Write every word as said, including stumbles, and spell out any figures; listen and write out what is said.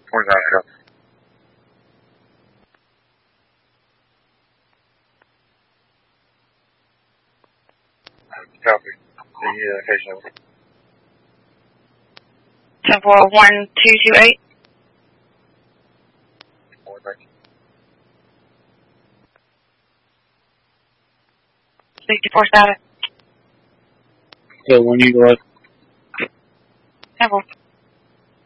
Where's that? Copy. Communication. ten four one two two eight. sixty-four status. Yeah, when you go up. ten four.